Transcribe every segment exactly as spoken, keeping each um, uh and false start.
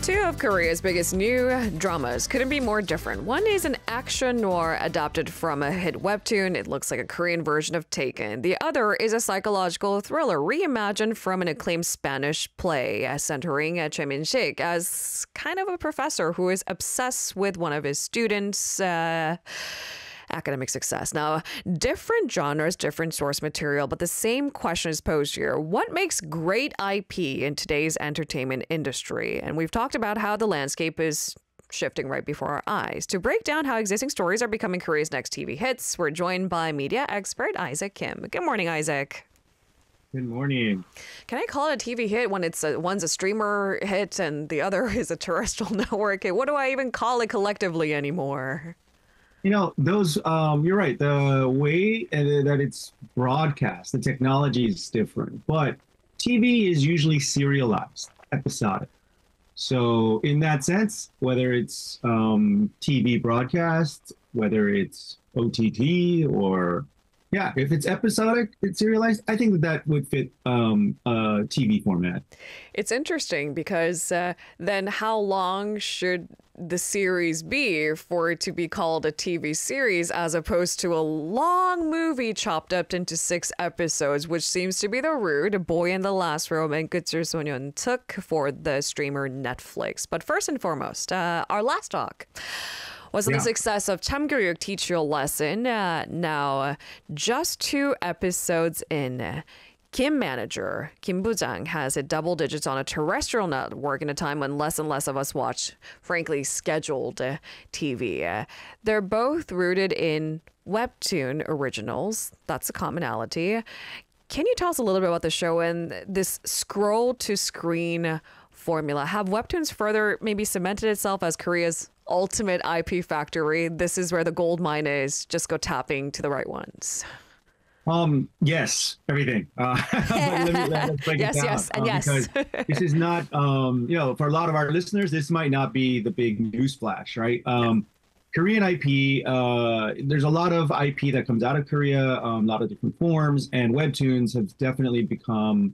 Two of Korea's biggest new dramas couldn't be more different. One is an action noir adapted from a hit webtoon. It looks like a Korean version of Taken. The other is a psychological thriller reimagined from an acclaimed Spanish play, uh, centering uh, Choi Min-sik as kind of a professor who is obsessed with one of his students' uh, academic success. Now, different genres, different source material, but the same question is posed here. What makes great I P in today's entertainment industry? And we've talked about how the landscape is shifting right before our eyes. To break down how existing stories are becoming Korea's next T V hits, we're joined by media expert Isaac Kim. Good morning, Isaac. Good morning. Can I call it a T V hit when it's a, one's a streamer hit and the other is a terrestrial network hit? What do I even call it collectively anymore? You know, those, um, you're right. The way that it's broadcast, the technology is different, but T V is usually serialized, episodic. So in that sense, whether it's um, T V broadcast, whether it's O T T or, yeah, if it's episodic, it's serialized, I think that that would fit um, a T V format. It's interesting because uh, then how long should the series be for it to be called a T V series as opposed to a long movie chopped up into six episodes, which seems to be the route Boy in the Last Room and Gutsul Sonyeon took for the streamer Netflix. But first and foremost, uh, our last talk was on Yeah. the success of Chamgyuyuk Teach You a Lesson. Uh, now, uh, just two episodes in, uh, Kim manager Kim Bujang has hit double digits on a terrestrial network in a time when less and less of us watch, frankly, scheduled uh, T V. Uh, they're both rooted in webtoon originals. That's a commonality. Can you tell us a little bit about the show and this scroll to screen formula? Have webtoons further maybe cemented itself as Korea's ultimate I P factory? This is where the gold mine is. Just go tapping to the right ones. Um, yes, everything. Uh, but let me, let, us break Yes, it down. yes, and uh, yes. Because this is not, um, you know, for a lot of our listeners, this might not be the big news flash, right? Um, Korean I P, uh, there's a lot of I P that comes out of Korea, um, a lot of different forms, and webtoons have definitely become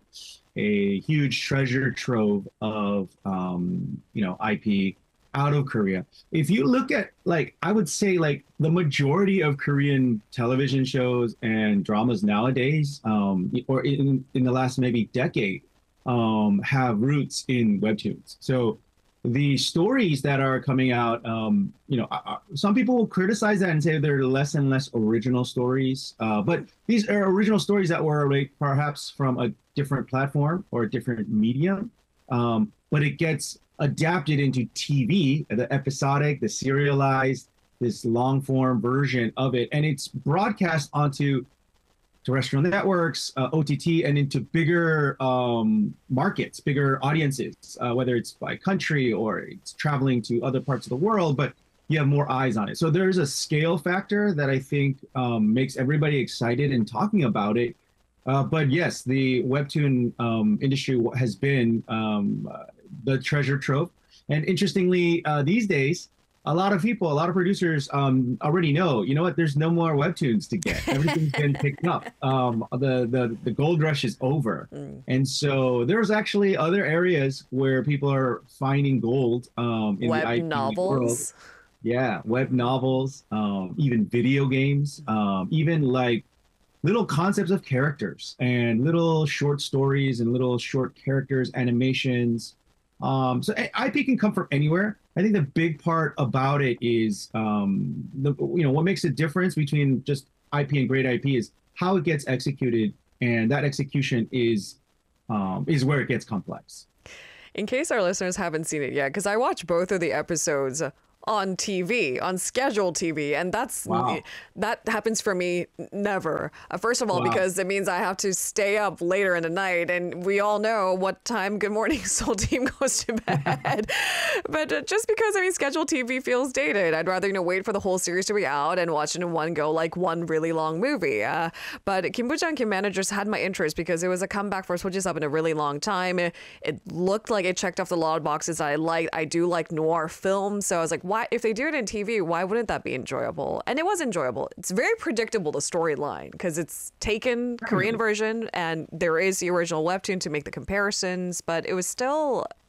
a huge treasure trove of, um, you know, I P out of Korea. If you look at, like, I would say, like, the majority of Korean television shows and dramas nowadays, um, or in, in the last maybe decade, um, have roots in webtoons. So the stories that are coming out, um, you know, uh, some people will criticize that and say they're less and less original stories. Uh, but these are original stories that were like, perhaps from a different platform or a different medium. Um, but it gets adapted into T V, the episodic, the serialized, this long form version of it. And it's broadcast onto terrestrial networks, uh, O T T, and into bigger um, markets, bigger audiences, uh, whether it's by country or it's traveling to other parts of the world, but you have more eyes on it. So there's a scale factor that I think um, makes everybody excited and talking about it. Uh, but yes, the webtoon um, industry has been um, uh, the treasure trove. And interestingly, uh, these days, a lot of people, a lot of producers um, already know, you know what, there's no more webtoons to get. Everything's been picked up. Um, the, the, the gold rush is over. Mm. And so there's actually other areas where people are finding gold um, in web the I P novels. world. Yeah, web novels, um, even video games, um, even like little concepts of characters and little short stories and little short characters, animations. Um, so I P can come from anywhere. I think the big part about it is, um, the, you know, what makes the difference between just I P and great I P is how it gets executed, and that execution is um, is where it gets complex. In case our listeners haven't seen it yet, because I watched both of the episodes on T V, on scheduled T V, and that's wow. that happens for me never. Uh, first of all, wow. because it means I have to stay up later in the night, and we all know what time Good Morning Seoul team goes to bed. But uh, just because I mean scheduled T V feels dated, I'd rather you know wait for the whole series to be out and watch it in one go, like one really long movie. Uh, but Kim Bujang Kim Managers had my interest because it was a comeback for Switches Up in a really long time. It, it looked like it checked off the lot of boxes I liked. I do like noir films, so I was like, why, if they do it in T V, why wouldn't that be enjoyable? And it was enjoyable. It's very predictable, the storyline, because it's taken Korean version and there is the original webtoon to make the comparisons, but it was still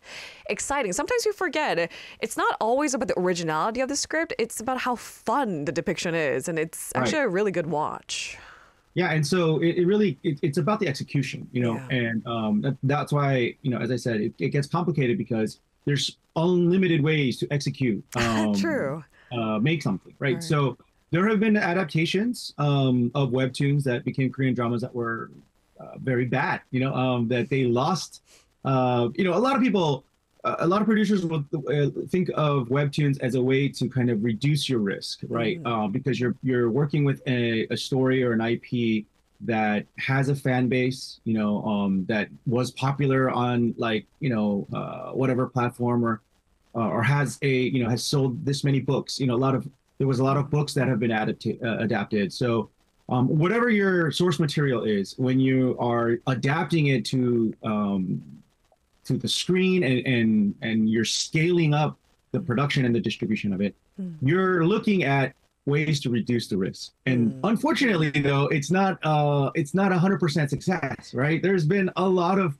exciting. Sometimes you forget it's not always about the originality of the script. It's about how fun the depiction is. And it's actually right. a really good watch. Yeah. And so it, it really, it, it's about the execution, you know, yeah. and um, that, that's why, you know, as I said, it, it gets complicated because there's unlimited ways to execute. Um, True. Uh, make something, right? right? So there have been adaptations um, of webtoons that became Korean dramas that were uh, very bad, you know, um, that they lost. Uh, you know, a lot of people, uh, a lot of producers will uh, think of webtoons as a way to kind of reduce your risk, right? Mm. Um, because you're you're working with a, a story or an I P that has a fan base, you know, um, that was popular on like, you know, uh, whatever platform or uh, or has a, you know, has sold this many books. You know, a lot of, there was a lot of books that have been adapted. Uh, adapted. So um, whatever your source material is, when you are adapting it to um, to the screen and, and, and you're scaling up the production and the distribution of it, mm. you're looking at ways to reduce the risk. And mm. unfortunately, though, it's not uh, it's not one hundred percent success, right? There's been a lot of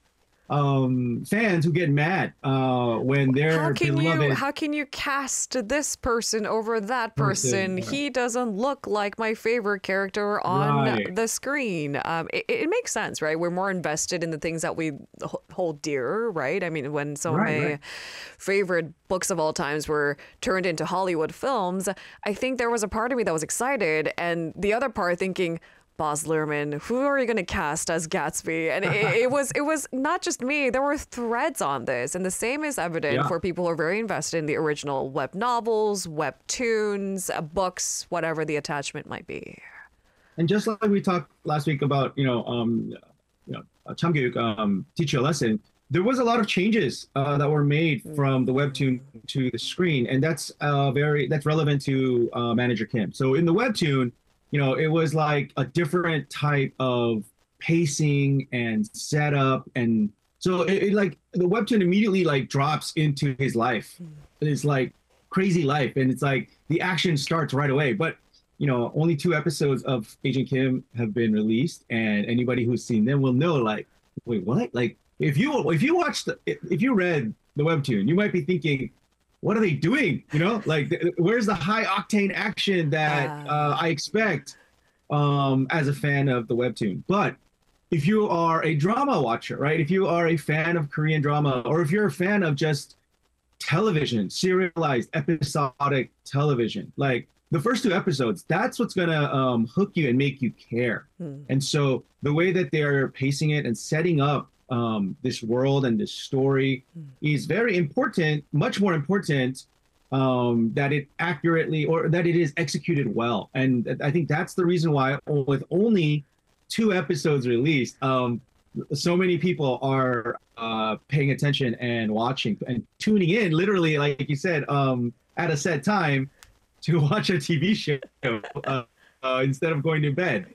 um, fans who get mad uh, when they're how can beloved. you how can you cast this person over that person? person he doesn't look like my favorite character on right. the screen. Um, it, it makes sense, right? We're more invested in the things that we hold dear, right? I mean, when some right, of my right. favorite books of all times were turned into Hollywood films, I think there was a part of me that was excited and the other part thinking, Baz Luhrmann, who are you going to cast as Gatsby? And it, it was it was not just me. There were threads on this. And the same is evident yeah. for people who are very invested in the original web novels, webtoons, uh, books, whatever the attachment might be. And just like we talked last week about, you know, um, you know, Chamgyuk, um, teach you a lesson, there was a lot of changes uh, that were made from the webtoon to the screen. And that's uh, very, that's relevant to uh, Manager Kim. So in the webtoon, you know, it was like a different type of pacing and setup. And so it, it like the webtoon immediately like drops into his life. It's like crazy life. And it's like the action starts right away. But, you know, only two episodes of Agent Kim have been released. And anybody who's seen them will know like, wait, what? Like if you if you watched, the, if you read the webtoon, you might be thinking, what are they doing? You know, like where's the high octane action that uh, I expect um, as a fan of the webtoon? But if you are a drama watcher, right? If you are a fan of Korean drama, or if you're a fan of just television, serialized, episodic television, like the first two episodes, that's what's gonna um, hook you and make you care. Hmm. And so the way that they're pacing it and setting up Um, this world and this story is very important, much more important um, that it accurately or that it is executed well. And I think that's the reason why with only two episodes released, um, so many people are uh, paying attention and watching and tuning in, literally, like you said, um, at a set time to watch a T V show uh, uh, instead of going to bed.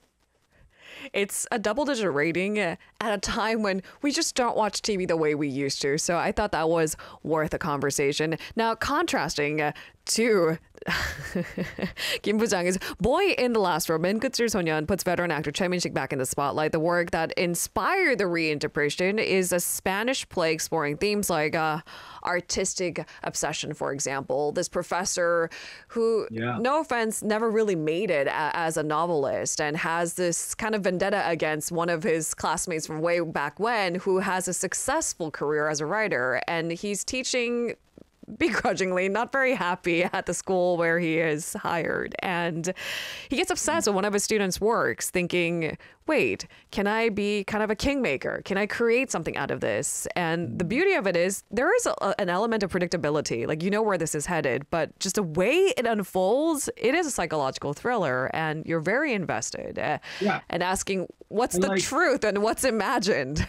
It's a double-digit rating at a time when we just don't watch T V the way we used to. So I thought that was worth a conversation. Now, contrasting to Kim Boo-jang's Boy in the Last Row, 맨 끝을 소년 puts veteran actor Choi Min-sik back in the spotlight. The work that inspired the reinterpretation is a Spanish play exploring themes like uh, artistic obsession, for example. This professor who, yeah. no offense, never really made it a- as a novelist and has this kind of vendetta against one of his classmates from way back when who has a successful career as a writer. And he's teaching begrudgingly, not very happy at the school where he is hired. And he gets obsessed with one of his students' works, thinking, wait, can I be kind of a kingmaker? Can I create something out of this? And the beauty of it is there is a, an element of predictability. Like, you know where this is headed, but just the way it unfolds, it is a psychological thriller and you're very invested uh, yeah. and asking what's and the like, truth and what's imagined.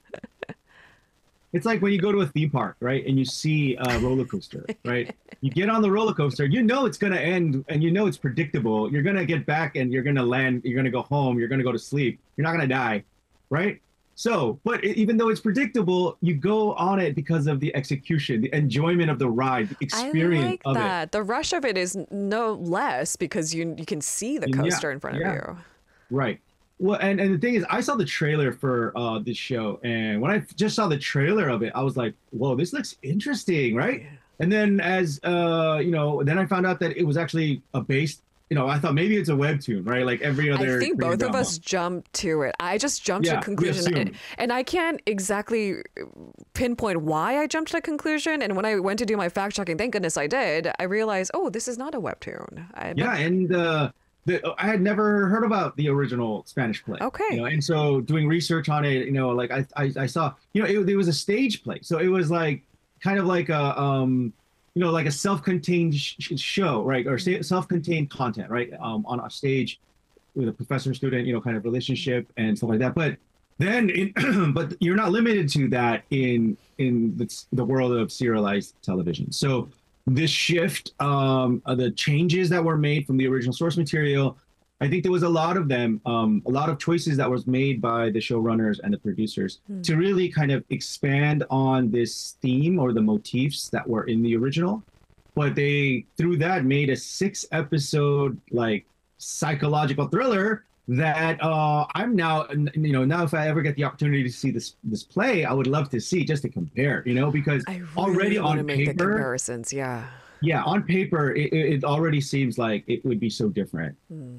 It's like when you go to a theme park, right? And you see a roller coaster, right? You get on the roller coaster, you know it's going to end and you know it's predictable. You're going to get back and you're going to land, you're going to go home, you're going to go to sleep. You're not going to die, right? So, but it, even though it's predictable, you go on it because of the execution, the enjoyment of the ride, the experience I like of that. it. The rush of it is no less because you you can see the coaster yeah, in front yeah. of you. Right. well, and, and the thing is, I saw the trailer for uh, this show, and when I just saw the trailer of it, I was like, "Whoa, this looks interesting, right?" Yeah. And then, as uh, you know, then I found out that it was actually a based. You know, I thought maybe it's a webtoon, right? Like every other. I think Korean both of drama. us jumped to it. I just jumped to Yeah, a we conclusion, and, assumed. and I can't exactly pinpoint why I jumped to a conclusion. And when I went to do my fact checking, thank goodness I did, I realized, oh, this is not a webtoon. I, Yeah, and uh, the, I had never heard about the original Spanish play. Okay. You know, and so doing research on it, you know, like I I, I saw, you know, it, it was a stage play, so it was like kind of like a um, you know, like a self-contained sh- show, right, or sa- self-contained content, right, um, on a stage with a professor-student, you know, kind of relationship and stuff like that. But then, in, but you're not limited to that in in the, the world of serialized television. So this shift, um, uh, the changes that were made from the original source material, I think there was a lot of them, um, a lot of choices that was made by the showrunners and the producers Hmm. to really kind of expand on this theme or the motifs that were in the original. But they, through that, made a six episode, like, psychological thriller that uh, I'm now, you know, now if I ever get the opportunity to see this this play, I would love to see just to compare, you know, because I really already want to on make the paper, comparisons. Yeah. yeah, on paper, it, it it already seems like it would be so different.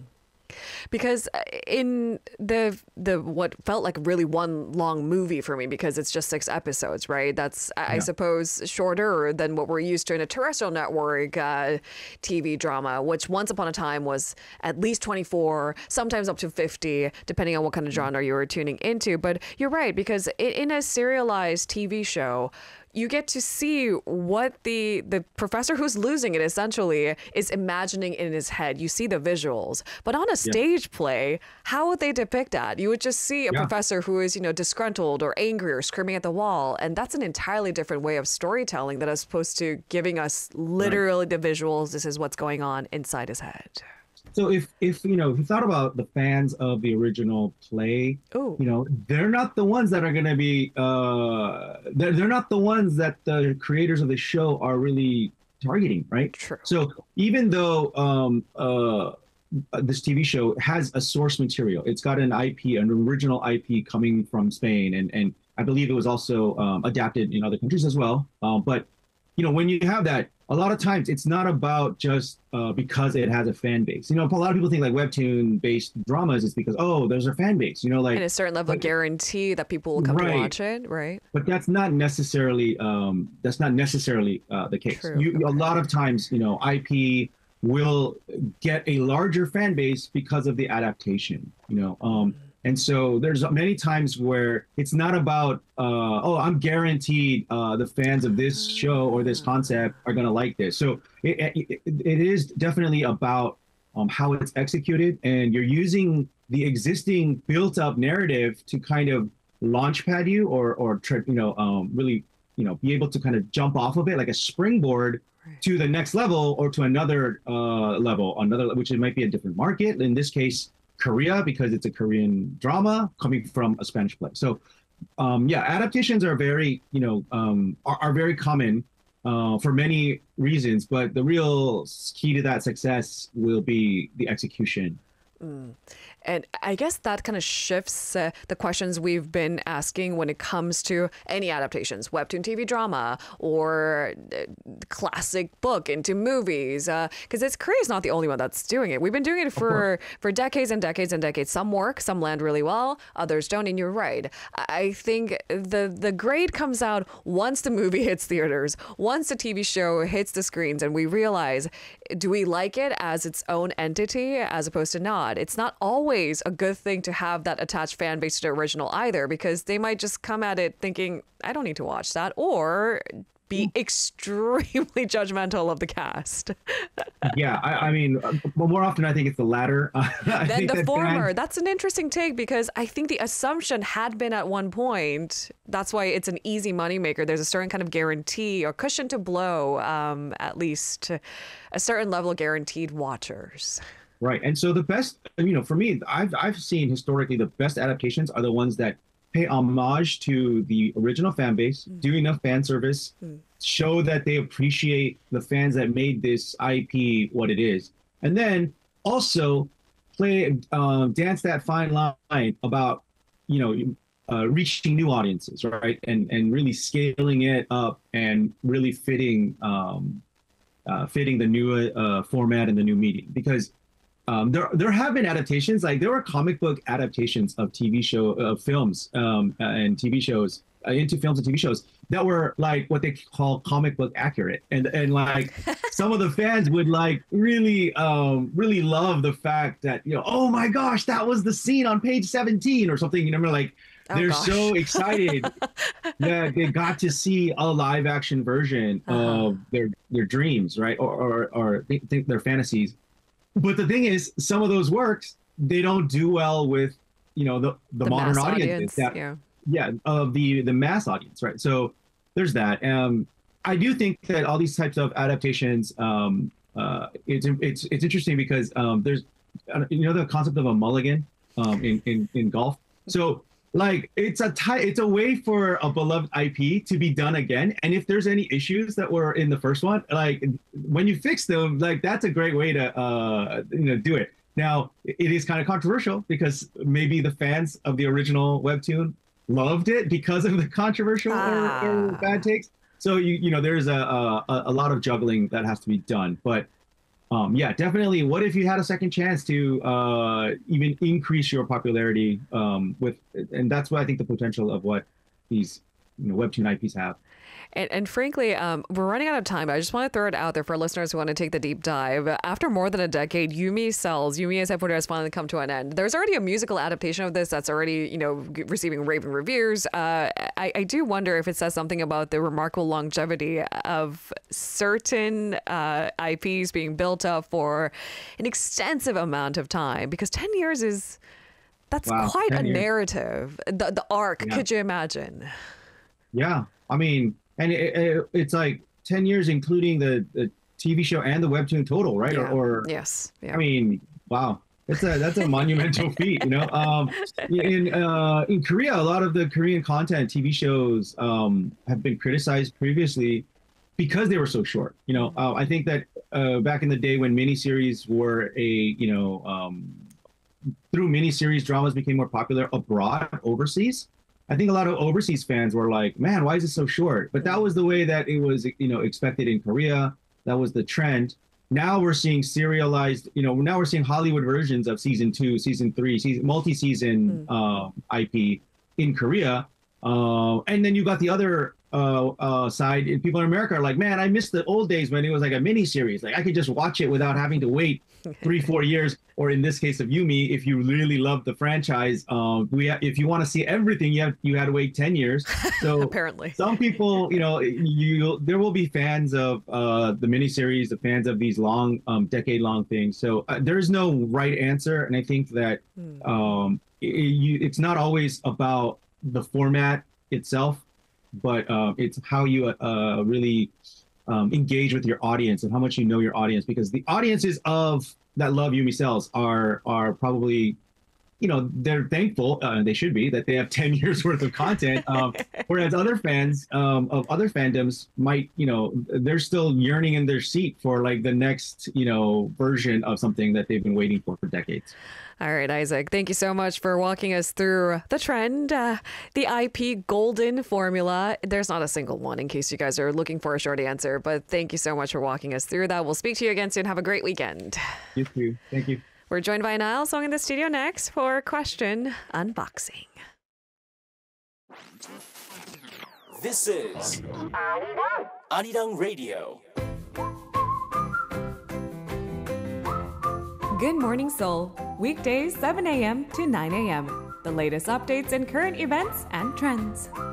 Because uh, in the the what felt like really one long movie for me, because it's just six episodes, right? That's I I Yeah. suppose shorter than what we're used to in a terrestrial network uh, T V drama, which once upon a time was at least twenty-four, sometimes up to fifty, depending on what kind of genre you were tuning into. But you're right, because i- in a serialized T V show, you get to see what the the professor who's losing it essentially is imagining in his head. You see the visuals, but on a stage play, how would they depict that? You would just see a Yeah. professor who is, you know, disgruntled or angry or screaming at the wall, and that's an entirely different way of storytelling that is opposed to giving us literally the visuals. This is what's going on inside his head. So if if you know if you thought about the fans of the original play, Ooh. you know they're not the ones that are going to be uh they're, they're not the ones that the creators of the show are really targeting, right? True. So even though um uh this T V show has a source material, it's got an I P, an original I P coming from Spain, and and I believe it was also um, adapted in other countries as well. Um, but you know, when you have that, a lot of times it's not about just uh, because it has a fan base. You know, a lot of people think like webtoon-based dramas is because, oh, there's a fan base. You know, like, And a certain level of but- guarantee that people will come to Right. watch it, right? but that's not necessarily um, that's not necessarily uh, the case. True. You, a Okay. lot of times, you know, I P will get a larger fan base because of the adaptation. You know, um, and so there's many times where it's not about uh, oh, I'm guaranteed uh, the fans of this show or this concept are gonna like this. So it, it, it is definitely about um, how it's executed, and you're using the existing built-up narrative to kind of launchpad you or or try, you know um, really you know be able to kind of jump off of it like a springboard Right. to the next level or to another uh, level, another which it might be a different market. In this case, Korea, because it's a Korean drama coming from a Spanish play. So um, yeah, adaptations are very you know um, are, are very common uh, for many reasons, but the real key to that success will be the execution. And I guess that kind of shifts uh, the questions we've been asking when it comes to any adaptations, webtoon T V drama or uh, classic book into movies. Because it's Korea's not the only one that's doing it. We've been doing it for for decades and decades and decades. Some work, some land really well, others don't. And you're right. I I think the the grade comes out once the movie hits theaters, once the T V show hits the screens, and we realize, do we like it as its own entity as opposed to not? It's not always a good thing to have that attached fan base to the original either, because they might just come at it thinking, I don't need to watch that, or be extremely judgmental of the cast. Yeah, I, I mean, uh, but more often I think it's the latter. I Then think the that former. fans- That's an interesting take, because I think the assumption had been at one point. That's why it's an easy moneymaker. There's a certain kind of guarantee or cushion to blow, um, at least a certain level of guaranteed watchers. Right. And so the best, you know, for me, I've I've seen historically the best adaptations are the ones that pay homage to the original fan base, do enough fan service, show that they appreciate the fans that made this I P what it is. And then also play um, dance that fine line about you know uh, reaching new audiences, right? And and really scaling it up and really fitting um, uh, fitting the new uh, format and the new medium. Because um, there there have been adaptations, like there were comic book adaptations of T V show of films um, and T V shows uh, into films and T V shows that were like what they call comic book accurate, and and like some of the fans would like really um really love the fact that, you know, oh my gosh, that was the scene on page seventeen or something, you know, like oh, they're gosh. so excited that they got to see a live action version uh-huh. of their their dreams, right, or or, or they think their fantasies. But the thing is, some of those works, they don't do well with, you know, the the, the modern audiences audience, that yeah. yeah of the the mass audience, right? So there's that. um I do think that all these types of adaptations, um uh it's it's it's interesting because um there's, you know, the concept of a mulligan um in in, in golf. So like it's a ty- it's a way for a beloved I P to be done again, and if there's any issues that were in the first one, like when you fix them, like that's a great way to uh you know do it. Now it is kind of controversial because maybe the fans of the original webtoon loved it because of the controversial ah. or, or bad takes. So you you know there's a, a a lot of juggling that has to be done. But um, yeah, definitely. What if you had a second chance to uh, even increase your popularity um, with, and that's what I think the potential of what these you know webtoon I Ps have. And, and frankly, um, we're running out of time. I just want to throw it out there for listeners who want to take the deep dive. After more than a decade, Yumi Cells, Yumi as Headquarters has finally come to an end. There's already a musical adaptation of this that's already, you know, receiving raving reviews. Uh, I, I do wonder if it says something about the remarkable longevity of certain uh, I Ps being built up for an extensive amount of time, because ten years is, that's wow, quite a years. narrative. The, the arc, yeah. Could you imagine? Yeah, I mean, and it, it, it's like ten years, including the, the T V show and the webtoon total, right? Yeah. Or, or yes, yeah. I mean, wow, that's a that's a monumental feat, you know. Um, in uh, in Korea, a lot of the Korean content T V shows um, have been criticized previously because they were so short. You know, uh, I think that uh, back in the day when miniseries were a, you know, um, through miniseries, dramas became more popular abroad, overseas. I think a lot of overseas fans were like, man, why is it so short? But that was the way that it was, you know, expected in Korea. That was the trend. Now we're seeing serialized, you know, now we're seeing Hollywood versions of season two, season three, season, multi-season mm. uh, I P in Korea. Uh, and then you got the other uh, uh, side, and people in America are like, man, I miss the old days when it was like a mini series. Like I could just watch it without having to wait three, four years. Or in this case of Yumi, if you really love the franchise, um, we ha- if you want to see everything, you have you had to wait ten years. So apparently, some people, you know, you there will be fans of uh, the miniseries, the fans of these long, um, decade-long things. So uh, there is no right answer, and I think that mm. um, it, you, it's not always about the format itself, but uh, it's how you uh, really um, engage with your audience and how much you know your audience, because the audiences of that love Yumi Cells are are probably, you know, they're thankful, uh, they should be, that they have ten years worth of content. Um, whereas other fans um, of other fandoms might, you know, they're still yearning in their seat for like the next, you know, version of something that they've been waiting for for decades. All right, Isaac, thank you so much for walking us through the trend, uh, the I P golden formula. There's not a single one in case you guys are looking for a short answer, but thank you so much for walking us through that. We'll speak to you again soon. Have a great weekend. You too. Thank you. We're joined by Niall Song in the studio next for Question Unboxing. This is Arirang Radio. Good Morning Seoul, weekdays seven a m to nine a m The latest updates and current events and trends.